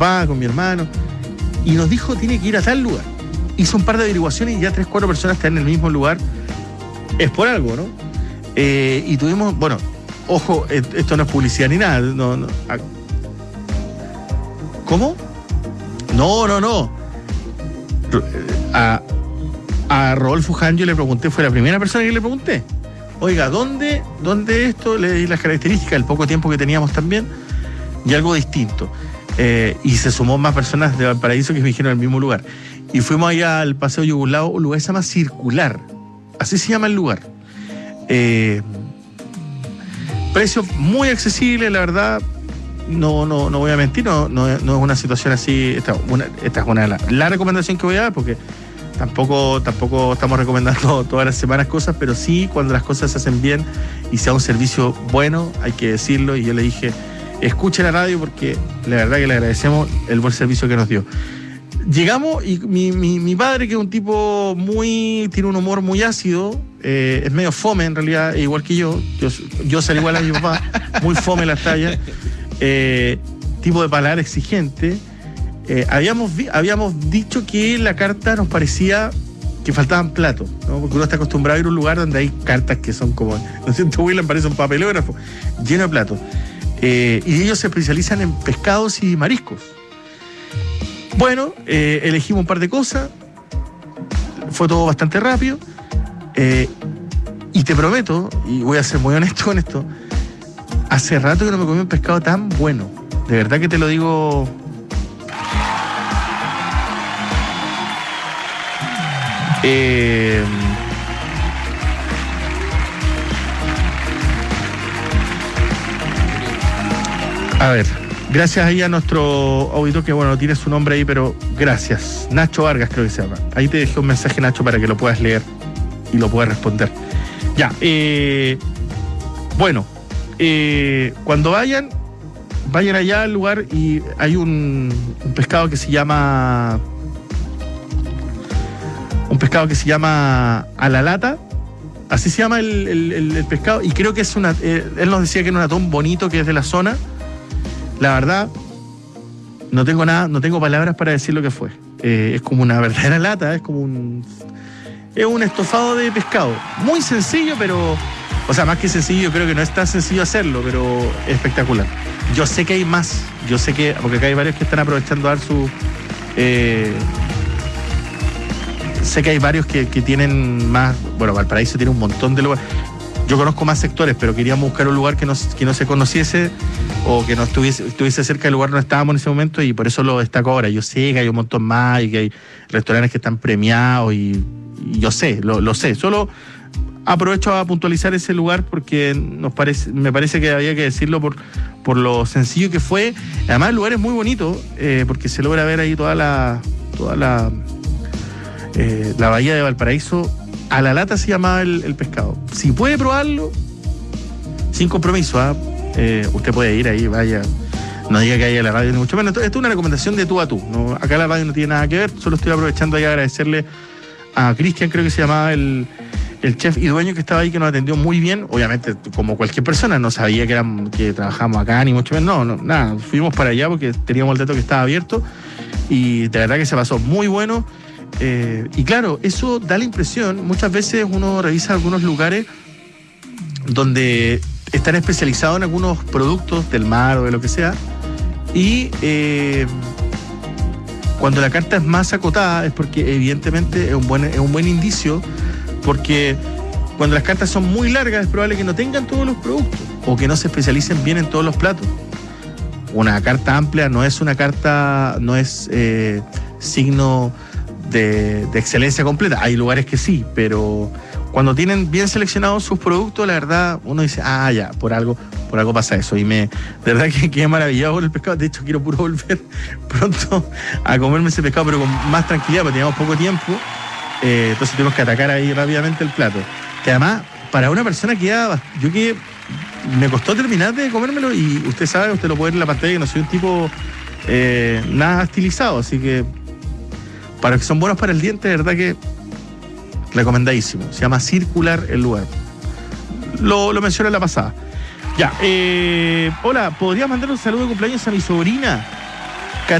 papá, con mi hermano, y nos dijo, tiene que ir a tal lugar. Hizo un par de averiguaciones y ya 3, 4 personas están en el mismo lugar. Es por algo, ¿no? Y tuvimos, bueno, ojo, esto no es publicidad ni nada. No. ¿Cómo? No. A Rodolfo Jan yo le pregunté, fue la primera persona que le pregunté. Oiga, ¿dónde esto? Le di las características, el poco tiempo que teníamos también, y algo distinto. Y se sumó más personas de Valparaíso que me dijeron en el mismo lugar. Y fuimos allá al Paseo Yugoslavo, un lugar que se llama Circular. Así se llama el lugar. Precios muy accesibles, la verdad. No voy a mentir, no es una situación así. Esta es la recomendación que voy a dar, porque tampoco estamos recomendando todas las semanas cosas, pero sí cuando las cosas se hacen bien y sea un servicio bueno, hay que decirlo. Y yo le dije, escuche la radio porque la verdad que le agradecemos el buen servicio que nos dio. Llegamos y mi padre, que es un tipo tiene un humor muy ácido, es medio fome en realidad, igual que yo salí igual a mi papá, muy fome las tallas, tipo de paladar exigente. Habíamos dicho que la carta nos parecía que faltaban platos, ¿no? Porque uno está acostumbrado a ir a un lugar donde hay cartas que son como, lo siento, William, parece un papelógrafo, lleno de platos. Y ellos se especializan en pescados y mariscos. Bueno, elegimos un par de cosas, fue todo bastante rápido, y te prometo, y voy a ser muy honesto con esto, hace rato que no me comí un pescado tan bueno, de verdad que te lo digo. A ver, gracias ahí a nuestro auditor, que bueno, no tiene su nombre ahí, pero gracias. Nacho Vargas creo que se llama. Ahí te dejé un mensaje, Nacho, para que lo puedas leer y lo puedas responder. Ya, bueno, cuando vayan allá al lugar y hay un pescado que se llama... Un pescado que se llama a la lata, así se llama el pescado, y creo que es él nos decía que era un atún bonito, que es de la zona. La verdad, no tengo palabras para decir lo que fue. Es como una verdadera lata, es un estofado de pescado. Muy sencillo, pero, o sea, más que sencillo, creo que no es tan sencillo hacerlo, pero espectacular. Yo sé que hay más, porque acá hay varios que están aprovechando a dar su... sé que hay varios que tienen más... Bueno, Valparaíso tiene un montón de lugares. Yo conozco más sectores, pero queríamos buscar un lugar que no se conociese o que no estuviese cerca del lugar donde estábamos en ese momento, y por eso lo destaco ahora. Yo sé que hay un montón más y que hay restaurantes que están premiados y yo sé, lo sé. Solo aprovecho a puntualizar ese lugar porque me parece que había que decirlo por lo sencillo que fue. Además el lugar es muy bonito, porque se logra ver ahí toda la bahía de Valparaíso. A la lata se llamaba el pescado. Si puede probarlo, sin compromiso, usted puede ir ahí, vaya. No diga que haya la radio ni mucho menos. Esto es una recomendación de tú a tú, ¿no? Acá la radio no tiene nada que ver. Solo estoy aprovechando ahí a agradecerle a Cristian, creo que se llamaba el chef y dueño, que estaba ahí, que nos atendió muy bien. Obviamente, como cualquier persona, no sabía que trabajamos acá, ni mucho menos. No, nada. Fuimos para allá porque teníamos el dato que estaba abierto. Y de verdad que se pasó muy bueno. Y claro, eso da la impresión. Muchas veces uno revisa algunos lugares donde están especializados en algunos productos del mar o de lo que sea, y cuando la carta es más acotada es porque evidentemente es un buen indicio, porque cuando las cartas son muy largas es probable que no tengan todos los productos o que no se especialicen bien en todos los platos. Una carta amplia no es signo de excelencia completa. Hay lugares que sí, pero cuando tienen bien seleccionados sus productos, la verdad, uno dice, ya, por algo pasa eso. Y de verdad que quedé maravillado por el pescado. De hecho, quiero puro volver pronto a comerme ese pescado, pero con más tranquilidad, porque teníamos poco tiempo. Entonces tenemos que atacar ahí rápidamente el plato. Que además, para una persona que me costó terminar de comérmelo, y usted sabe, usted lo puede ver en la pantalla, que no soy un tipo nada estilizado, así que para los que son buenos para el diente, de verdad que recomendadísimo. Se llama Circular el lugar. Lo mencioné en la pasada. Ya, hola, ¿podría mandar un saludo de cumpleaños a mi sobrina?